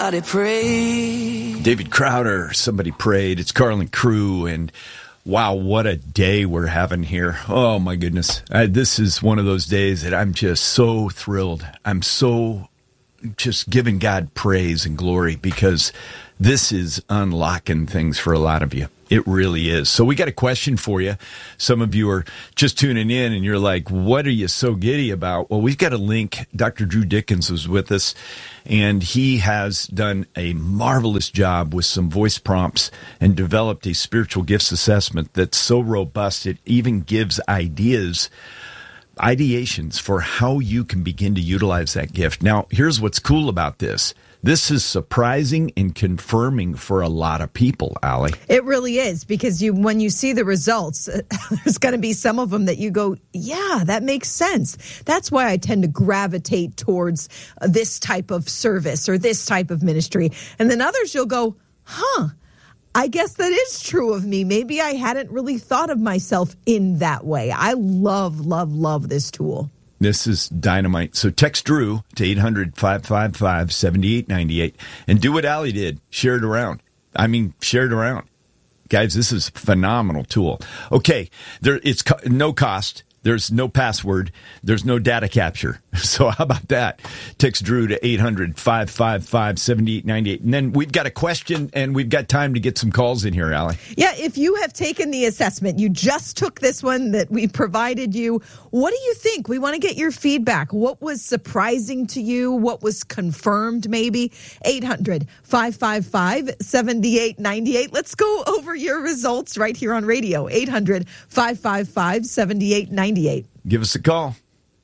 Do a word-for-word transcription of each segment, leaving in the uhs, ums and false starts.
Somebody prayed. David Crowder, Somebody Prayed. It's Carlin Crew, and wow, what a day we're having here. Oh, my goodness. I, this is one of those days that I'm just so thrilled. I'm so just giving God praise and glory because this is unlocking things for a lot of you. It really is. So we got a question for you. Some of you are just tuning in and you're like, what are you so giddy about? Well, we've got a link. Doctor Drew Dickens was with us, and he has done a marvelous job with some voice prompts and developed a spiritual gifts assessment that's so robust it even gives ideas, ideations for how you can begin to utilize that gift. Now, here's what's cool about this. This is surprising and confirming for a lot of people, Allie. It really is, because you, when you see the results, there's going to be some of them that you go, yeah, that makes sense. That's why I tend to gravitate towards this type of service or this type of ministry. And then others you'll go, huh, I guess that is true of me. Maybe I hadn't really thought of myself in that way. I love, love, love this tool. This is dynamite. So text Drew to eight hundred, five five five, seven eight nine eight and do what Allie did. Share it around. I mean, share it around. Guys, this is a phenomenal tool. Okay, there it's co- no cost. There's no password. There's no data capture. So how about that? Text Drew to eight hundred, five five five, seven eight nine eight. And then we've got a question, and we've got time to get some calls in here, Allie. Yeah, if you have taken the assessment, you just took this one that we provided you. What do you think? We want to get your feedback. What was surprising to you? What was confirmed maybe? eight hundred, five five five, seven eight nine eight. Let's go over your results right here on radio. eight hundred, five five five, seven eight nine eight. Give us a call.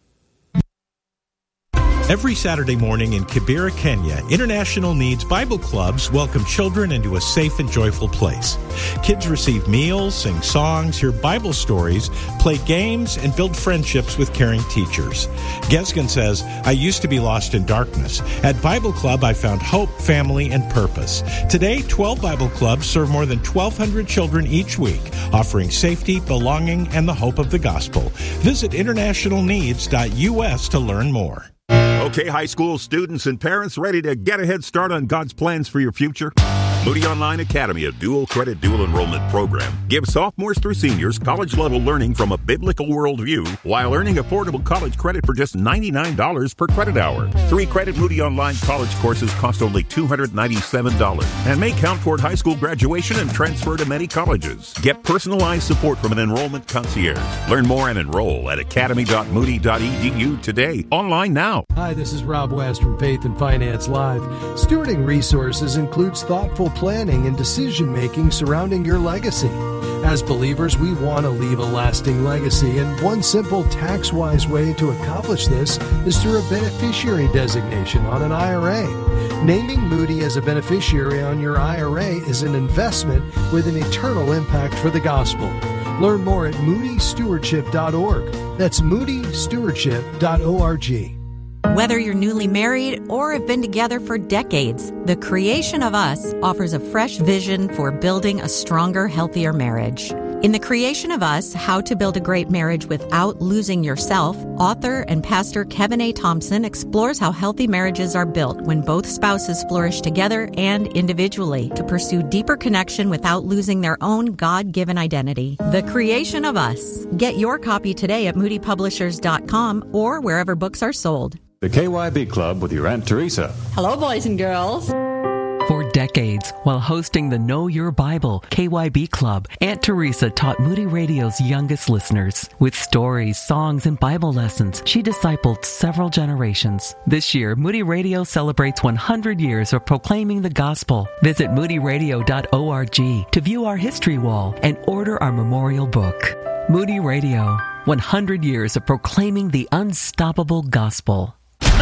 Every Saturday morning in Kibera, Kenya, International Needs Bible Clubs welcome children into a safe and joyful place. Kids receive meals, sing songs, hear Bible stories, play games, and build friendships with caring teachers. Gesgen says, I used to be lost in darkness. At Bible Club, I found hope, family, and purpose. Today, twelve Bible Clubs serve more than twelve hundred children each week, offering safety, belonging, and the hope of the gospel. Visit international needs dot U S to learn more. Okay, high school students and parents ready to get a head start on God's plans for your future? Moody Online Academy, a dual credit, dual enrollment program, gives sophomores through seniors college-level learning from a biblical worldview while earning affordable college credit for just ninety-nine dollars per credit hour. Three-credit Moody Online college courses cost only two hundred ninety-seven dollars and may count toward high school graduation and transfer to many colleges. Get personalized support from an enrollment concierge. Learn more and enroll at academy dot moody dot e d u today. Online now. Hi, this is Rob West from Faith and Finance Live. Stewarding resources includes thoughtful planning and decision-making surrounding your legacy. As believers, we want to leave a lasting legacy, and one simple tax-wise way to accomplish this is through a beneficiary designation on an I R A. Naming Moody as a beneficiary on your I R A is an investment with an eternal impact for the gospel. Learn more at moody stewardship dot org. That's moody stewardship dot org. Whether you're newly married or have been together for decades, The Creation of Us offers a fresh vision for building a stronger, healthier marriage. In The Creation of Us, How to Build a Great Marriage Without Losing Yourself, author and pastor Kevin A. Thompson explores how healthy marriages are built when both spouses flourish together and individually to pursue deeper connection without losing their own God-given identity. The Creation of Us. Get your copy today at moody publishers dot com or wherever books are sold. The K Y B Club with your Aunt Teresa. Hello, boys and girls. For decades, while hosting the Know Your Bible K Y B Club, Aunt Teresa taught Moody Radio's youngest listeners. With stories, songs, and Bible lessons, she discipled several generations. This year, Moody Radio celebrates one hundred years of proclaiming the gospel. Visit moody radio dot org to view our history wall and order our memorial book. Moody Radio, one hundred years of proclaiming the unstoppable gospel.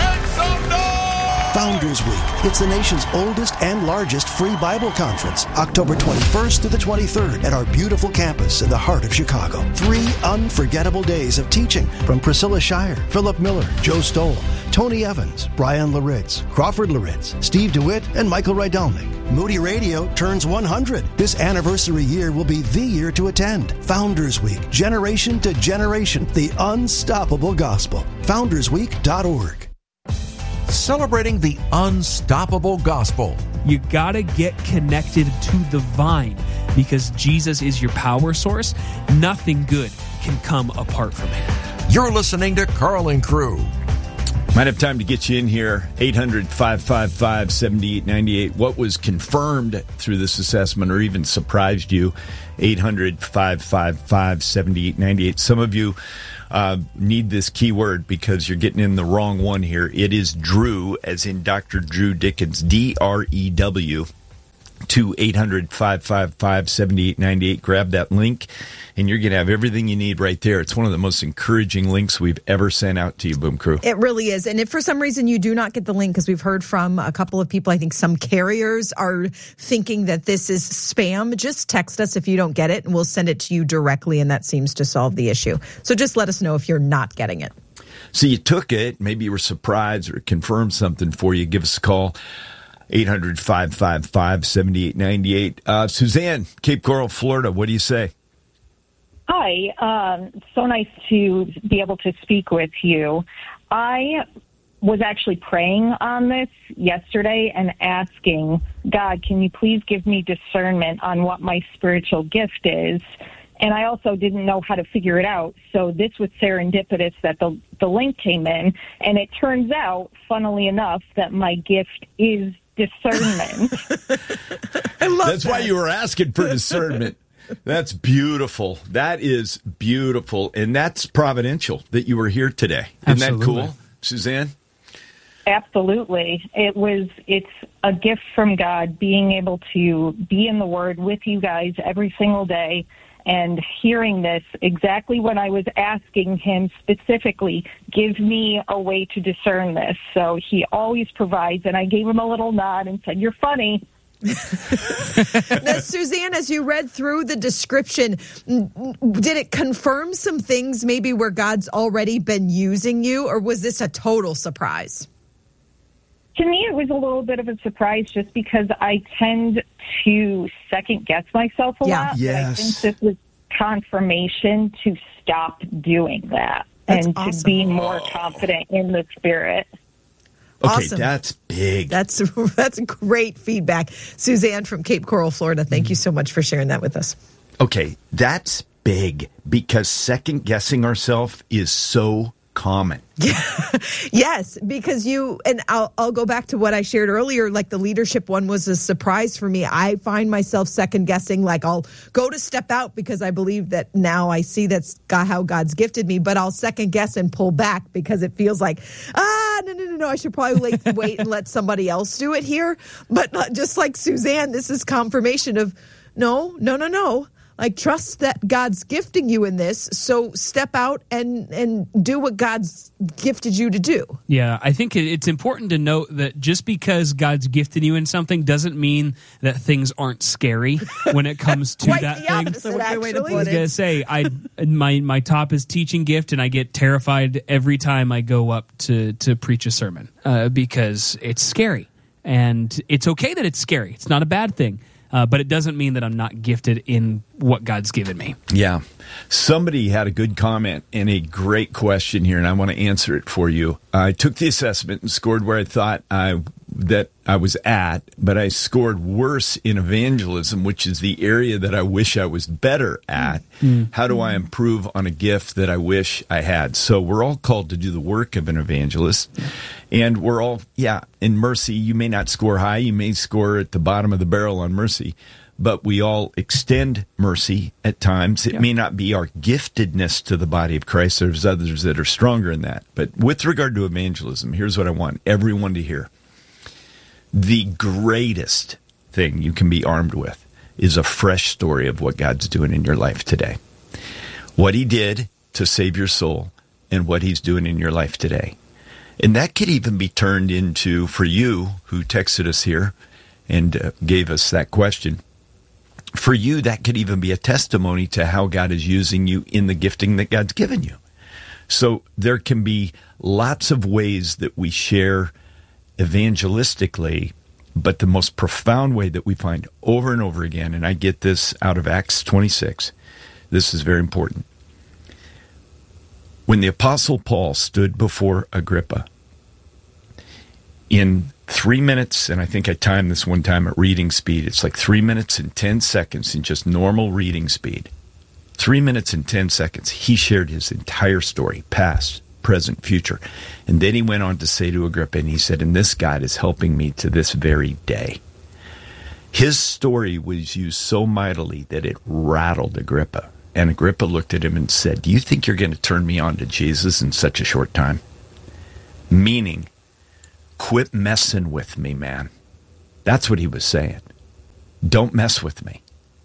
Founders Week. It's the nation's oldest and largest free Bible conference, October twenty-first to the twenty-third at our beautiful campus in the heart of Chicago. Three unforgettable days of teaching from Priscilla Shire, Philip Miller, Joe Stoll, Tony Evans, Brian Laritz, Crawford Laritz, Steve DeWitt, and Michael Rydelnik. Moody Radio turns one hundred. This anniversary year will be the year to attend. Founders Week, generation to generation, the unstoppable gospel. founders week dot org. celebrating the unstoppable gospel. You gotta get connected to the vine because Jesus is your power source. Nothing good can come apart from him. You're listening to Carl and Crew. Might have time to get you in here. eight hundred, five five five, seven eight nine eight. What was confirmed through this assessment or even surprised you? eight hundred, five five five, seven eight nine eight. Some of you uh, need this keyword because you're getting in the wrong one here. It is Drew, as in Doctor Drew Dickens, D R E W, to eight hundred, five five five, seven eight nine eight. Grab that link, and you're going to have everything you need right there. It's one of the most encouraging links we've ever sent out to you, Boom Crew. It really is. And if for some reason you do not get the link, because we've heard from a couple of people, I think some carriers are thinking that this is spam, just text us if you don't get it, and we'll send it to you directly, and that seems to solve the issue. So just let us know if you're not getting it. So you took it, maybe you were surprised or it confirmed something for you. Give us a call. eight hundred, five five five, seven eight nine eight. Uh, Suzanne, Cape Coral, Florida, what do you say? Hi. Um, so nice to be able to speak with you. I was actually praying on this yesterday and asking, God, can you please give me discernment on what my spiritual gift is? And I also didn't know how to figure it out. So this was serendipitous that the, the link came in. And it turns out, funnily enough, that my gift is discernment. I love That's that. Why you were asking for discernment. That's beautiful. That is beautiful. And that's providential that you were here today. Isn't Absolutely. That cool, Suzanne? Absolutely. It was, it's a gift from God being able to be in the Word with you guys every single day and hearing this exactly when I was asking him specifically, give me a way to discern this. So he always provides, and I gave him a little nod and said, you're funny. Now, Suzanne, as you read through the description, did it confirm some things maybe where God's already been using you, or was this a total surprise? To me, it was a little bit of a surprise just because I tend to second-guess myself a yeah. lot. Yes. But I think this was confirmation to stop doing that. That's and awesome. To be more confident in the Spirit. Okay, awesome. That's big. That's that's great feedback. Suzanne from Cape Coral, Florida, thank mm. you so much for sharing that with us. Okay, that's big because second-guessing ourselves is so common. Yes, because you, and I'll, I'll go back to what I shared earlier, like the leadership one was a surprise for me. I find myself second guessing, like I'll go to step out because I believe that now I see that's God, how God's gifted me, but I'll second guess and pull back because it feels like, ah, no, no, no, no, I should probably wait, wait and let somebody else do it here. But uh, just like Suzanne, this is confirmation of no, no, no, no. Like, trust that God's gifting you in this, so step out and, and do what God's gifted you to do. Yeah, I think it's important to note that just because God's gifted you in something doesn't mean that things aren't scary when it comes to Quite that the thing. opposite, So actually. I was going to say, I my my top is teaching gift, and I get terrified every time I go up to, to preach a sermon uh, because it's scary. And it's okay that it's scary. It's not a bad thing. Uh, but it doesn't mean that I'm not gifted in what God's given me. Yeah. Somebody had a good comment and a great question here, and I want to answer it for you. I took the assessment and scored where I thought I that I was at, but I scored worse in evangelism, which is the area that I wish I was better at. Mm. How do I improve on a gift that I wish I had? So we're all called to do the work of an evangelist, and we're all, yeah, in mercy, you may not score high, you may score at the bottom of the barrel on mercy, but we all extend mercy at times. It yeah. may not be our giftedness to the body of Christ. There's others that are stronger in that. But with regard to evangelism, here's what I want everyone to hear. The greatest thing you can be armed with is a fresh story of what God's doing in your life today. What he did to save your soul and what he's doing in your life today. And that could even be turned into, for you who texted us here and uh, gave us that question, for you, that could even be a testimony to how God is using you in the gifting that God's given you. So there can be lots of ways that we share evangelistically, but the most profound way that we find over and over again, and I get this out of Acts twenty-six, this is very important. When the Apostle Paul stood before Agrippa, in three minutes, and I think I timed this one time at reading speed, it's like three minutes and ten seconds in just normal reading speed. Three minutes and ten seconds. He shared his entire story, past, present, future. And then he went on to say to Agrippa, and he said, and this God is helping me to this very day. His story was used so mightily that it rattled Agrippa. And Agrippa looked at him and said, do you think you're going to turn me on to Jesus in such a short time? Meaning, quit messing with me, man. That's what he was saying. Don't mess with me.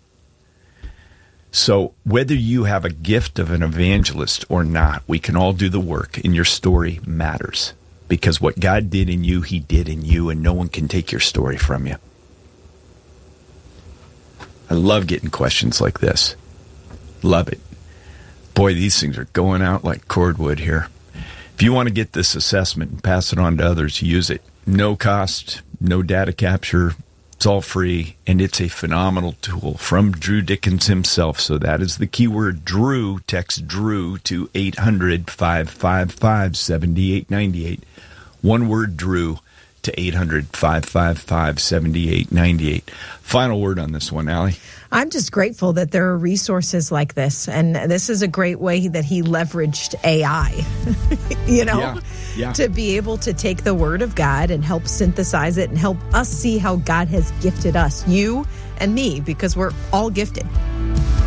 So whether you have a gift of an evangelist or not, we can all do the work, and your story matters. Because what God did in you, he did in you, and no one can take your story from you. I love getting questions like this. Love it. Boy, these things are going out like cordwood here. If you want to get this assessment and pass it on to others, use it. No cost, no data capture. It's all free, and it's a phenomenal tool from Drew Dickens himself. So that is the keyword Drew. Text Drew to eight hundred, five five five, seven eight nine eight. One word Drew to eight hundred, five five five, seven eight nine eight. Final word on this one, Allie. I'm just grateful that there are resources like this. And this is a great way that he leveraged A I, you know, yeah, yeah. to be able to take the word of God and help synthesize it and help us see how God has gifted us, you and me, because we're all gifted.